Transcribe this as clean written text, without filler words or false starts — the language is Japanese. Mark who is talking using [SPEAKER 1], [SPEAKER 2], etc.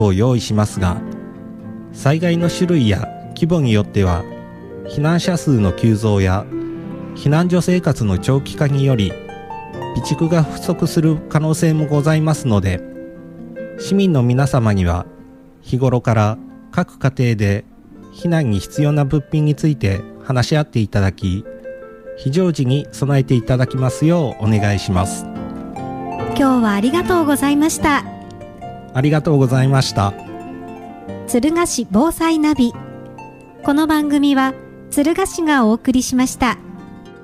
[SPEAKER 1] を用意しますが、災害の種類や規模によっては避難者数の急増や避難所生活の長期化により備蓄が不足する可能性もございますので、市民の皆様には日頃から各家庭で避難に必要な物品について話し合っていただき、非常時に備えていただきますようお願いします。
[SPEAKER 2] 今日はありがとうございました。
[SPEAKER 1] ありがとうございました。
[SPEAKER 2] 敦賀市防災ナビ。この番組は敦賀市がお送りしました。